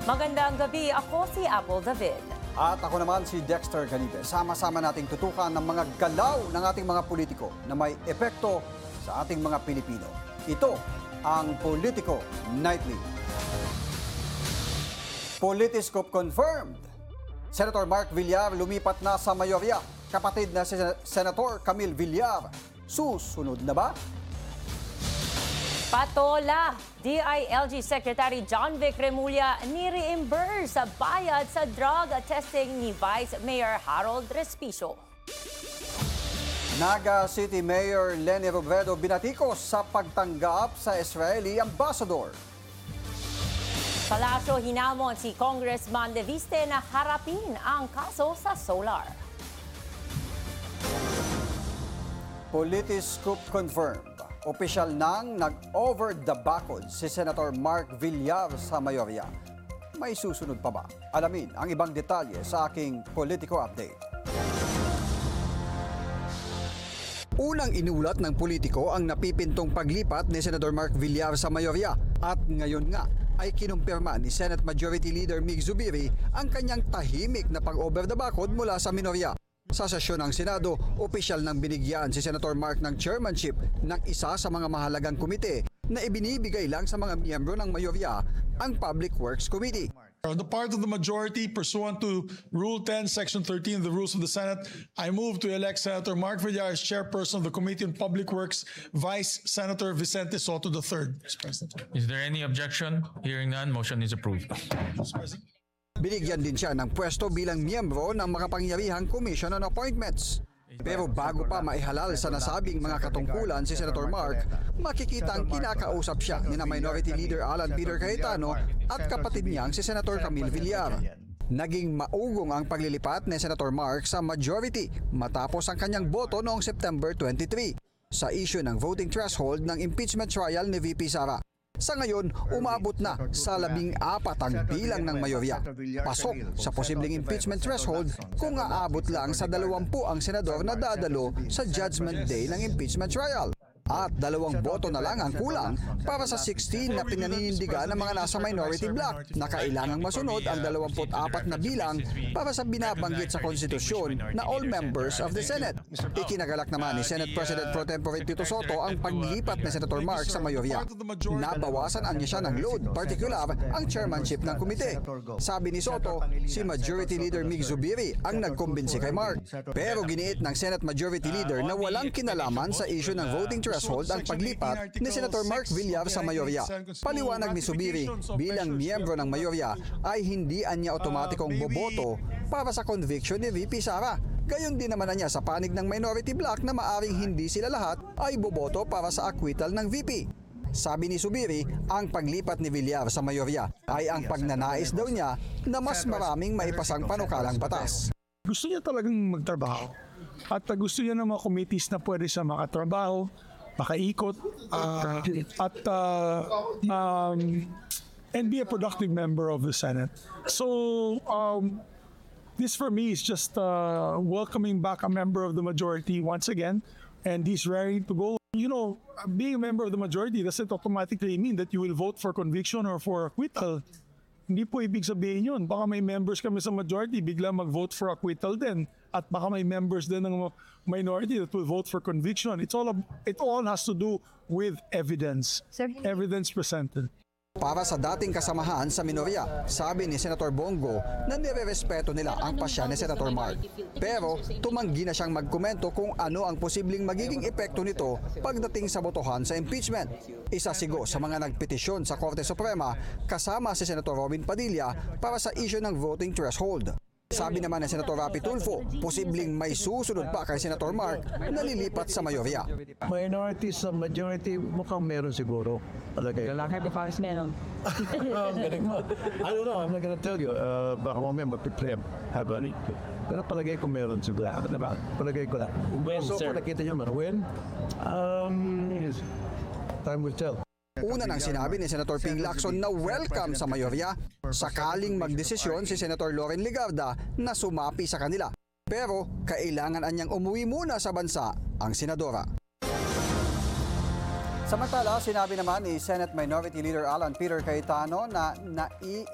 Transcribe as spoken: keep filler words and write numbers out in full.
Magandang gabi, ako si Apple David. At ako naman si Dexter Ganibe. Sama-sama nating tutukan ng mga galaw ng ating mga politiko na may epekto sa ating mga Pilipino. Ito ang Politico Nightly. Politiscope confirmed. Senator Mark Villar lumipat na sa mayorya. Kapatid na si Senator Camille Villar. Susunod na ba? Patola, D I L G Secretary John Vic Remulla ni-reimburse sa bayad sa drug testing ni Vice Mayor Harold Respicio. Naga City Mayor Leni Robredo binatikos sa pagtanggap sa Israeli Ambassador. Palasyo hinamon si Congressman De Viste na harapin ang kaso sa Solar. Politiscope confirmed. Opisyal nang nag-over the backod si Senator Mark Villar sa mayorya. May susunod pa ba? Alamin ang ibang detalye sa aking Politico Update. Unang inulat ng Politico ang napipintong paglipat ni Senator Mark Villar sa mayorya at ngayon nga ay kinumpirma ni Senate Majority Leader Mig Zubiri ang kanyang tahimik na pag-over the backod mula sa minorya. Sa sesyon ng Senado, opisyal nang binigyan si Senator Mark ng chairmanship ng isa sa mga mahalagang komite na ibinibigay lang sa mga miyembro ng mayorya, ang Public Works Committee. On the part of the majority, pursuant to Rule ten, Section thirteen of the Rules of the Senate, I move to elect Senator Mark Villar as chairperson of the Committee on Public Works, Vice Senator Vicente Soto the third. Is there any objection? Hearing none, motion is approved. Binigyan din siya ng pwesto bilang miyembro ng makapangyarihang Commission on Appointments. Pero bago pa maihalal sa nasabing mga katungkulan si Senator Mark, makikita ang kinakausap siya ni na Minority Leader Alan Peter Cayetano at kapatid niyang si Senator Camille Villar. Naging maugong ang paglilipat ni Senator Mark sa majority matapos ang kanyang boto noong September twenty-three sa issue ng voting threshold ng impeachment trial ni V P Sara. Sa ngayon, umabot na sa labing apat ang bilang ng mayorya. Pasok sa posibleng impeachment threshold kung aabot lang sa dalawampu ang senador na dadalo sa judgment day ng impeachment trial. At dalawang boto na lang ang kulang para sa sixteen na pinaninindigan ng mga nasa minority bloc na kailangang masunod ang dalawampu't apat na bilang para sa binabanggit sa konstitusyon na all members of the Senate. Ikinagalak naman ni Senate President Pro Tempore Tito Soto ang paglipat ni Senator Mark sa mayorya. Nabawasan anya siya ng load, particular ang chairmanship ng komite. Sabi ni Soto, si Majority Leader Mig Zubiri ang nagkumbinsi kay Mark. Pero giniit ng Senate Majority Leader na walang kinalaman sa issue ng voting threshold ang paglipat ni Senator Mark Villar sa mayorya. Paliwanag ni Zubiri, bilang miyembro ng mayorya ay hindi anya otomatikong boboto para sa conviction ni V P Sara. Gayon din naman niya sa panig ng minority bloc na maaring hindi sila lahat ay boboto para sa acquittal ng V P. Sabi ni Zubiri, ang paglipat ni Villar sa mayorya ay ang pagnanais daw niya na mas maraming maipasang panukalang batas. Gusto niya talagang magtrabaho at gusto niya ng mga committees na pwede siya makatrabaho, makaikot, uh, at uh, um, and be a productive member of the Senate. So um, this for me is just uh, welcoming back a member of the majority once again, and he's ready to go. You know, being a member of the majority doesn't automatically mean that you will vote for conviction or for acquittal. Hindi po ibig sabihin yun. Baka may members kami sa majority, bigla mag-vote for acquittal din. At baka may members din ng minority that will vote for conviction. It's all, it all has to do with evidence. Evidence presented. Para sa dating kasamahan sa minorya, sabi ni Senator Bongo na nire-respeto nila ang pasya ni Senator Mark. Pero tumanggi na siyang magkomento kung ano ang posibleng magiging epekto nito pagdating sa botohan sa impeachment. Isa sigo sa mga nagpetisyon sa Korte Suprema kasama si Senator Robin Padilla para sa issue ng voting threshold. Sabi naman ni Senator Rapi Tulfo, posibleng may susunod pa kay Senator Mark na lilipat sa mayorya. Minority sa majority, mukhang meron siguro. Palagay. Lalaki pa pares meron. Ang galing mo. I don't know, I'm not gonna tell you. Uh, baka mamaya mag-prepare. Habang pero palagay ko meron siguro. Palagay ko lang. When, so, sir? kung nakita nyo man, when? Um, time will tell. Una nang sinabi ni Senator Ping Lacson na welcome sa mayorya sakaling magdesisyon si Senator Loren Legarda na sumapi sa kanila. Pero kailangan anyang umuwi muna sa bansa ang senadora. Samantala, sinabi naman ni Senate Minority Leader Alan Peter Cayetano na nai